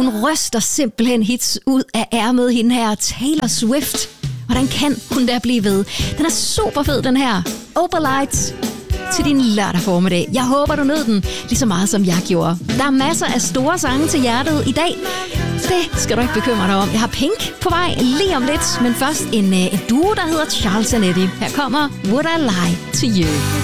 Hun ryster simpelthen hits ud af ærmet, hende her Taylor Swift. Hvordan kan hun da blive ved? Den er super fed, den her. Opalite til din lørdag formiddag. Jeg håber, du nød den lige så meget, som jeg gjorde. Der er masser af store sange til hjertet i dag. Det skal du ikke bekymre dig om. Jeg har Pink på vej lige om lidt, men først en duo, der hedder Charles & Eddie. Her kommer Would I Lie to You.